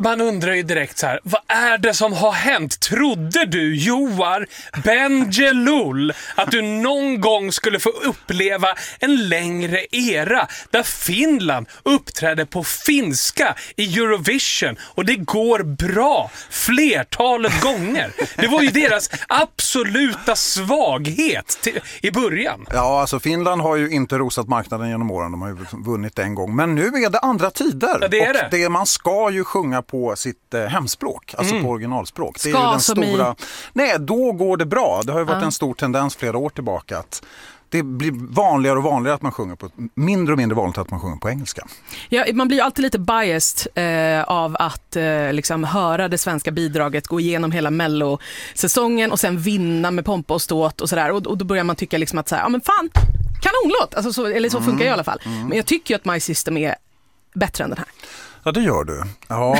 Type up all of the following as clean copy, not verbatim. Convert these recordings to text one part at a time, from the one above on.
man undrar ju direkt så här, vad är det som har hänt? Trodde du, Joar Bendjelloul, att du någon gång skulle få uppleva en längre era där Finland uppträdde på finska i Eurovision och det går bra flertalet gånger? Det var ju deras absoluta svaghet i början. Ja, alltså Finland har ju inte rosat marknaden genom åren. De har ju vunnit en gång. Men nu är det andra tider. Ja, det är det. Man ska ju sjunga på sitt hemspråk, alltså på originalspråk. Det är ju den stora... Nej, då går det bra. Det har ju varit en stor tendens flera år tillbaka att det blir vanligare och vanligare att man sjunger på mindre och mindre vanligt att man sjunger på engelska. Ja, man blir ju alltid lite biased av att liksom höra det svenska bidraget gå igenom hela Mello-säsongen och sen vinna med pompa och ståt och sådär. Och då börjar man tycka liksom att så här, ja men fan, kanonlåt! Alltså så, eller så funkar det i alla fall. Men jag tycker ju att My System är bättre än den här. Ja, det gör du. Ja.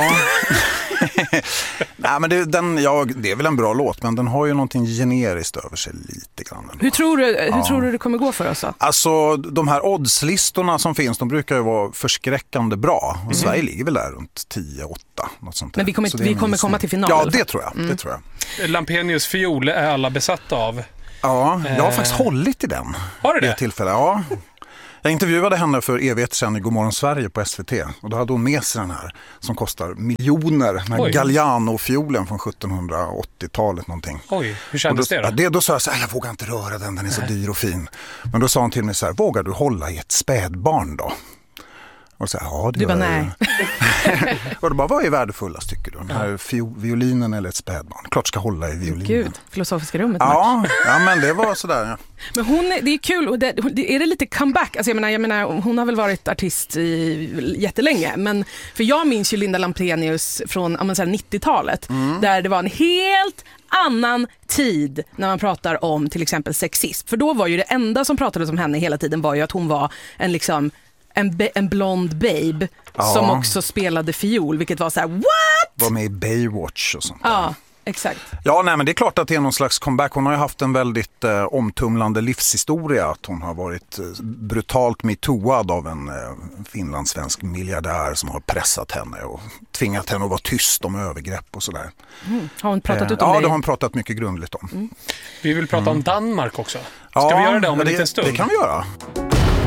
Nej, men det är väl en bra låt, men den har ju någonting generiskt över sig lite grann. Hur tror du det kommer gå för oss då? Alltså, de här oddslistorna som finns, de brukar ju vara förskräckande bra. Och Sverige ligger väl där runt 10-8, något sånt där. Men vi kommer komma till final. Ja, det tror jag. Det tror jag. Lampenius fiol är alla besatta av. Ja, jag har faktiskt hållit i den. Har du det? Tillfälle, ja. Jag intervjuade henne för evigt sedan i Godmorgon Sverige på SVT. Och då hade hon med sig den här som kostar miljoner. Den här Galliano-fiolen från 1780-talet någonting. Oj, hur kändes det då? Då sa jag så här, jag vågar inte röra den är så dyr och fin. Men då sa hon till mig så här, vågar du hålla i ett spädbarn då? Och så här, ja, det var nej. Och då bara, vad är värdefullast tycker du? Den här violinen eller ett spädbarn? Klart ska hålla i violinen. Gud, filosofiska rummet. Ja, men det var sådär. Ja. Men det är kul, och är det lite comeback? Alltså jag menar, hon har väl varit artist jättelänge, men för jag minns ju Linda Lampenius från 90-talet, där det var en helt annan tid när man pratar om till exempel sexism. För då var ju det enda som pratades om henne hela tiden var ju att hon var en blond babe som också spelade fiol, vilket var så här, what? Var med i Baywatch och sånt. Ja, exakt. Ja, nej, men det är klart att det är någon slags comeback. Hon har ju haft en väldigt omtumlande livshistoria. Att hon har varit brutalt metooad av en finlandssvensk miljardär som har pressat henne och tvingat henne att vara tyst om övergrepp och sådär. Har hon pratat ut om det? Ja, det det har hon pratat mycket grundligt om. Vi vill prata om Danmark också. Ska vi göra det om en liten stund? Det kan vi göra.